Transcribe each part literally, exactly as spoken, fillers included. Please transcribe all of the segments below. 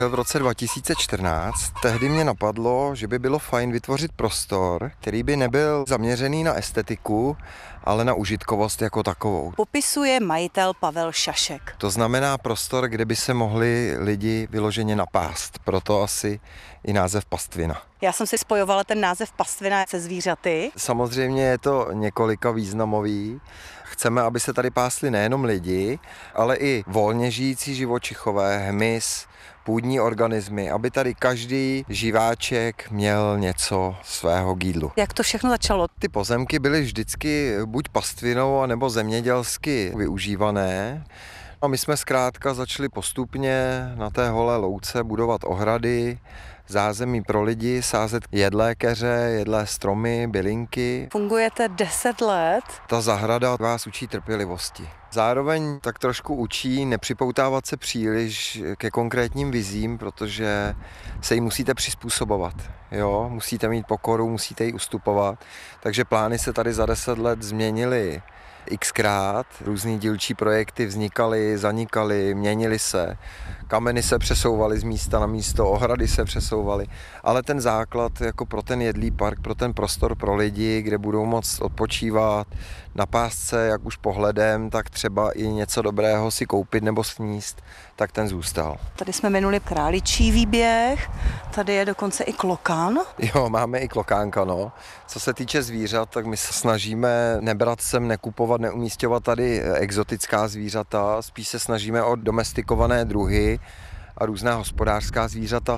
V roce dva tisíce čtrnáct tehdy mě napadlo, že by bylo fajn vytvořit prostor, který by nebyl zaměřený na estetiku, ale na užitkovost jako takovou. Popisuje majitel Pavel Šašek. To znamená prostor, kde by se mohli lidi vyloženě napást, proto asi i název pastvina. Já jsem si spojovala ten název pastvina se zvířaty. Samozřejmě je to několika významový. Chceme, aby se tady pásli nejenom lidi, ale i volně žijící živočichové, hmyz, půdní organismy, aby tady každý živáček měl něco svého k jídlu. Jak to všechno začalo? Ty pozemky byly vždycky buď pastvinou, nebo zemědělsky využívané. A my jsme zkrátka začali postupně na té holé louce budovat ohrady, zázemí pro lidi, sázet jedlé keře, jedlé stromy, bylinky. Fungujete deset let. Ta zahrada vás učí trpělivosti. Zároveň tak trošku učí nepřipoutávat se příliš ke konkrétním vizím, protože se jí musíte přizpůsobovat. Jo? Musíte mít pokoru, musíte jí ustupovat. Takže plány se tady za deset let změnily xkrát, různý dílčí projekty vznikaly, zanikaly, měnily se, kameny se přesouvaly z místa na místo, ohrady se přesouvaly, ale ten základ jako pro ten jedlý park, pro ten prostor pro lidi, kde budou moct odpočívat, napást se jak už pohledem, tak třeba i něco dobrého si koupit nebo sníst, tak ten zůstal. Tady jsme minuli králičí výběh, tady je dokonce i klokán. Jo, máme i klokánka, no. Co se týče zvířat, tak my se snažíme nebrat sem, nekupovat, neumísťovat tady exotická zvířata, spíš se snažíme o domestikované druhy a různá hospodářská zvířata.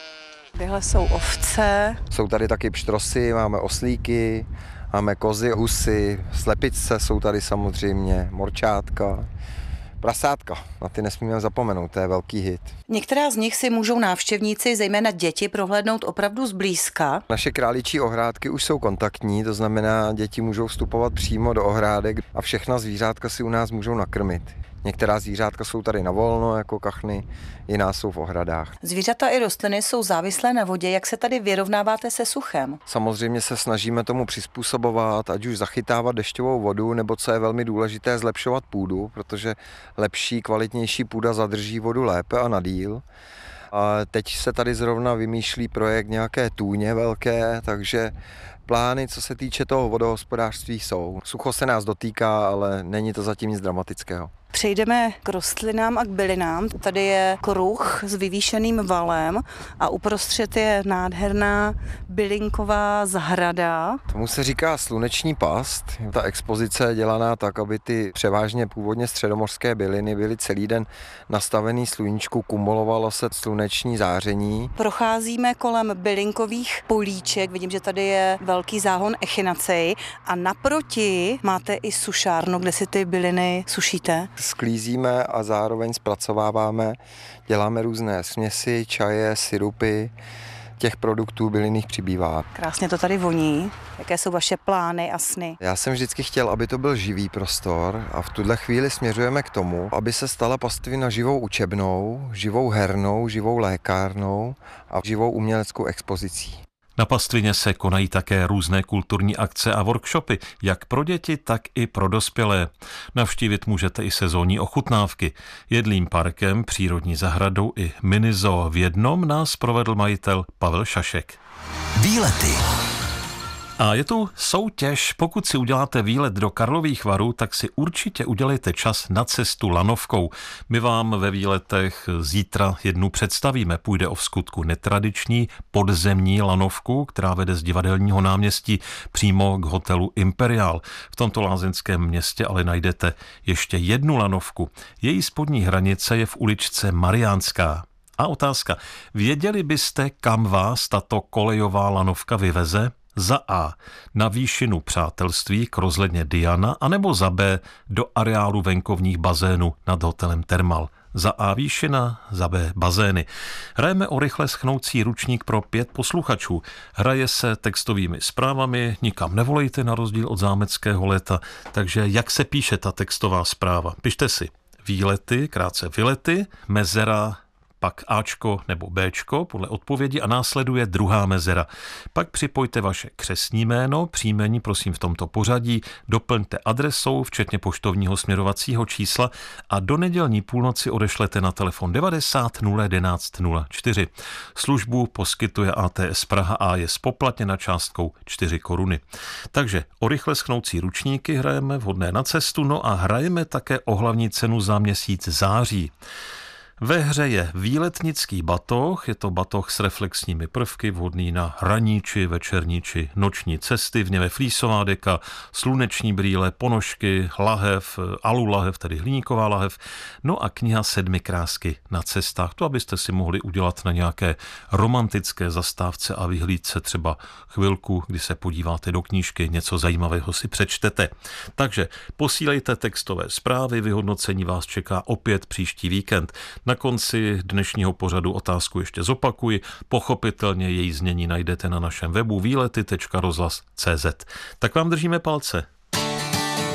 Tyhle jsou ovce. Jsou tady taky pštrosy, máme oslíky, máme kozy, husy, slepice jsou tady samozřejmě, morčátka. Prasátka, na ty nesmíme zapomenout, to je velký hit. Některá z nich si můžou návštěvníci, zejména děti, prohlédnout opravdu zblízka. Naše králičí ohrádky už jsou kontaktní, to znamená, děti můžou vstupovat přímo do ohrádek a všechna zvířátka si u nás můžou nakrmit. Některá zvířátka jsou tady na volno, jako kachny, jiná jsou v ohradách. Zvířata i rostliny jsou závislé na vodě. Jak se tady vyrovnáváte se suchem? Samozřejmě se snažíme tomu přizpůsobovat, ať už zachytávat dešťovou vodu, nebo co je velmi důležité, zlepšovat půdu, protože lepší, kvalitnější půda zadrží vodu lépe a na díl. A teď se tady zrovna vymýšlí projekt nějaké tůně velké, takže plány, co se týče toho vodohospodářství, jsou. Sucho se nás dotýká, ale není to zatím nic dramatického. Přejdeme k rostlinám a k bylinám. Tady je kruh s vyvýšeným valem a uprostřed je nádherná bylinková zahrada. Tomu se říká sluneční past. Ta expozice je dělaná tak, aby ty převážně původně středomořské byliny byly celý den nastavený sluníčku, kumulovalo se sluneční záření. Procházíme kolem bylinkových políček. Vidím, že tady je velký záhon echinacei a naproti máte i sušárnu, kde si ty byliny sušíte. Sklízíme a zároveň zpracováváme, děláme různé směsi, čaje, sirupy, těch produktů bylinných přibývá. Krásně to tady voní. Jaké jsou vaše plány a sny? Já jsem vždycky chtěl, aby to byl živý prostor a v tuhle chvíli směřujeme k tomu, aby se stala pastvina živou učebnou, živou hernou, živou lékárnou a živou uměleckou expozicí. Na pastvině se konají také různé kulturní akce a workshopy, jak pro děti, tak i pro dospělé. Navštívit můžete i sezónní ochutnávky. Jedlým parkem, přírodní zahradou i minizoo v jednom nás provedl majitel Pavel Šašek. Výlety. A je tu soutěž. Pokud si uděláte výlet do Karlových Varů, tak si určitě udělejte čas na cestu lanovkou. My vám ve výletech zítra jednu představíme. Půjde o vskutku netradiční podzemní lanovku, která vede z Divadelního náměstí přímo k hotelu Imperial. V tomto lázeňském městě ale najdete ještě jednu lanovku. Její spodní hranice je v uličce Mariánská. A otázka, věděli byste, kam vás tato kolejová lanovka vyveze? Za A. Na výšinu Přátelství k rozhledně Diana, anebo za B. do areálu venkovních bazénů nad hotelem Thermal. Za A výšina, za B bazény. Hrajeme o rychle schnoucí ručník pro pět posluchačů. Hraje se textovými zprávami, nikam nevolejte na rozdíl od zámeckého léta. Takže jak se píše ta textová zpráva? Pište si výlety, krátce vylety, mezera, pak Ačko nebo Bčko podle odpovědi a následuje druhá mezera. Pak připojte vaše křestní jméno, příjmení prosím v tomto pořadí, doplňte adresou, včetně poštovního směrovacího čísla a do nedělní půlnoci odešlete na telefon devadesát nula jedenáct nula čtyři. Službu poskytuje A T S Praha a je spoplatněna částkou čtyři koruny. Takže o rychle schnoucí ručníky hrajeme vhodné na cestu, no a hrajeme také o hlavní cenu za měsíc září. Ve hře je výletnický batoh, je to batoh s reflexními prvky, vhodný na ranní či večerní či noční cesty, v něm je flísová deka, sluneční brýle, ponožky, lahev, alu lahev, tedy hliníková lahev, no a kniha Sedmi krásky na cestách, to abyste si mohli udělat na nějaké romantické zastávce a vyhlídce třeba chvilku, kdy se podíváte do knížky, něco zajímavého si přečtete. Takže posílejte textové zprávy, vyhodnocení vás čeká opět příští víkend. Na konci dnešního pořadu otázku ještě zopakuji. Pochopitelně její znění najdete na našem webu výlety tečka rozhlas tečka cé zet. Tak vám držíme palce.